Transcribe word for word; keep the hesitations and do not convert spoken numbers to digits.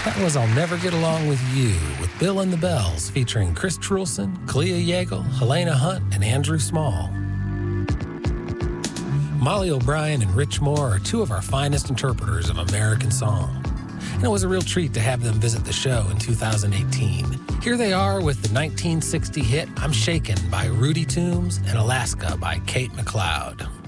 That was I'll Never Get Along With You with Bill and the Bells featuring Chris Trulson, Clea Yeagle, Helena Hunt, and Andrew Small. Molly O'Brien and Rich Moore are two of our finest interpreters of American song. And it was a real treat to have them visit the show in two thousand eighteen. Here they are with the nineteen sixty hit I'm Shaken by Rudy Toombs and Alaska by Kate McLeod.